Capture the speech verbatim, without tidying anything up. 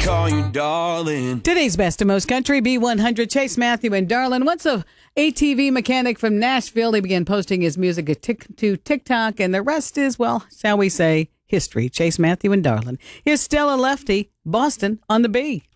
call you darling. Today's best of most country, B one hundred, Chase Matthew and Darlin. Once a A T V mechanic from Nashville, he began posting his music to TikTok, and the rest is, well, shall we say, history. Chase Matthew and Darlin. Here's Stella Lefty, Boston on the B.